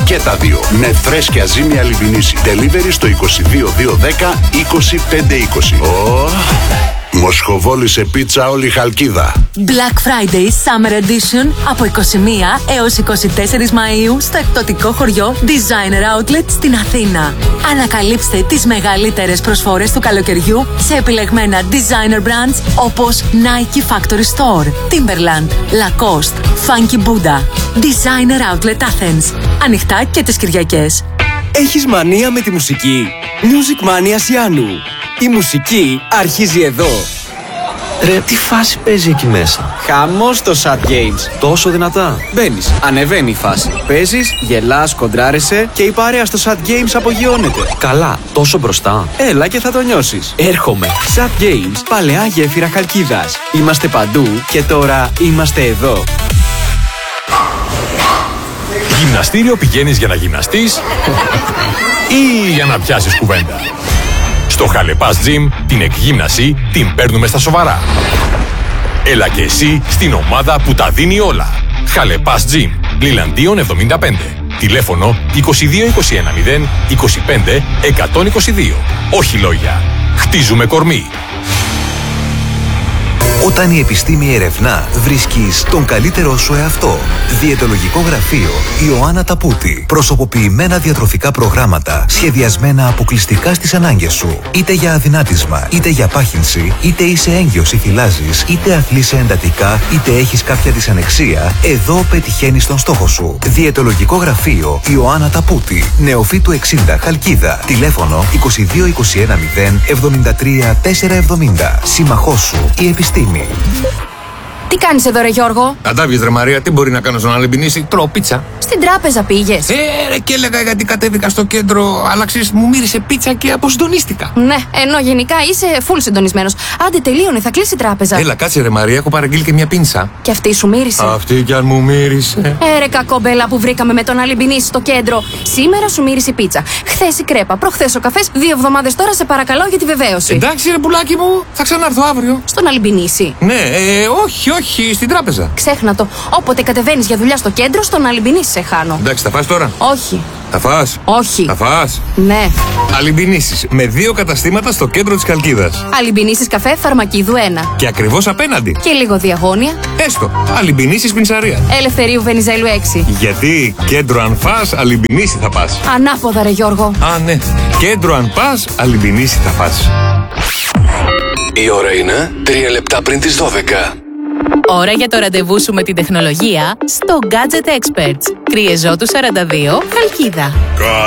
Και τα δύο με φρέσκια ζύμη Αλιμπινίση. Delivery στο 22210 20520. Μοσχοβόλησε πίτσα όλη η Χαλκίδα. Black Friday Summer Edition από 21 έως 24 Μαΐου στο εκπτωτικό χωριό Designer Outlet στην Αθήνα. Ανακαλύψτε τις μεγαλύτερες προσφορές του καλοκαιριού σε επιλεγμένα designer brands όπως Nike Factory Store, Timberland, Lacoste, Funky Buddha. Designer Outlet Athens. Ανοιχτά και τις Κυριακές. Έχεις μανία με τη μουσική? Music Mania Sianu. Η μουσική αρχίζει εδώ. Ρε, τι φάση παίζει εκεί μέσα? Χαμός στο Sad Games. Τόσο δυνατά? Μπαίνεις, ανεβαίνει η φάση. Παίζεις, γελάς, κοντράρεσαι και η παρέα στο Sad Games απογειώνεται. Καλά, τόσο μπροστά? Έλα και θα το νιώσεις. Έρχομαι. Sad Games, παλαιά γέφυρα Χαλκίδας. Είμαστε παντού και τώρα είμαστε εδώ. Γυμναστήριο πηγαίνεις για να γυμναστείς ή για να πιάσεις κουβέντα? Στο Χαλεπάς Gym την εκγύμναση την παίρνουμε στα σοβαρά. Έλα και εσύ στην ομάδα που τα δίνει όλα. Χαλεπάς Gym, Λιλαντίων 75. Τηλέφωνο 2221 0 25 122. Όχι λόγια. Χτίζουμε κορμί. Όταν η επιστήμη ερευνά, βρίσκεις τον καλύτερό σου εαυτό. Διαιτολογικό γραφείο Ιωάννα Ταπούτη. Προσωποποιημένα διατροφικά προγράμματα, σχεδιασμένα αποκλειστικά στις ανάγκες σου. Είτε για αδυνάτισμα, είτε για πάχυνση, είτε είσαι έγκυος ή θυλάζεις, είτε αθλείσαι εντατικά, είτε έχεις κάποια δυσανεξία, εδώ πετυχαίνεις τον στόχο σου. Διαιτολογικό γραφείο Ιωάννα Ταπούτη. Νεοφύτου 60 Χαλκίδα. Τηλέφωνο 2221 0 73 470. Σύμμαχός σου η επιστήμη. Τι κάνεις εδώ ρε Γιώργο? Αντάβιες ρε Μαρία, τι μπορεί να κάνω στον Αλιμπινίση? Τρώω πίτσα. Στην τράπεζα πήγες? Ρε, και έλεγα γιατί κατέβηκα στο κέντρο, αλλά ξέρεις, μου μύρισε πίτσα και αποσυντονίστηκα. Ναι, ενώ γενικά είσαι full συντονισμένος. Άντε τελείωνε, θα κλείσει η τράπεζα. Έλα, κάτσε ρε Μαρία, έχω παραγγείλει και μια πίνσα. Και αυτή σου μύρισε? Αυτή κι αν μου μύρισε. Ρε κακόμπελα που βρήκαμε με τον Αλιμπινίση στο κέντρο. Σήμερα σου μύρισε η πίτσα. Χθες η κρέπα, προχθές ο καφές, 2 εβδομάδες τώρα σε παρακαλώ για τη βεβαίωση. Εντάξει ρε πουλάκι μου, θα ξανάρθω αύριο. Στον Αλιμπινίση? Ναι, όχι, στην τράπεζα. Ξέχνα το. Όποτε κατεβαίνεις για δουλειά στο κέντρο, στον Αλιμπινίση σε χάνω. Εντάξει, θα φας τώρα? Όχι. Θα φας? Όχι. Θα φας? Ναι. Αλιμπινίσεις με 2 καταστήματα στο κέντρο της Χαλκίδας. Αλιμπινίσεις καφέ Φαρμακίδου 1. Και ακριβώς απέναντι. Και λίγο διαγώνια. Έστω. Αλιμπινίσεις πινσαρία. Ελευθερίου Βενιζέλου 6. Γιατί κέντρο αν φας, Αλιμπινίση θα πας. Ανάποδα ρε Γιώργο. Α, ναι. Κέντρο αν πας, Αλιμπινίση θα πας. Η ώρα είναι 3 λεπτά πριν τις 12. Ώρα για το ραντεβού σου με την τεχνολογία στο Gadget Experts. Κριεζότου 42, Χαλκίδα.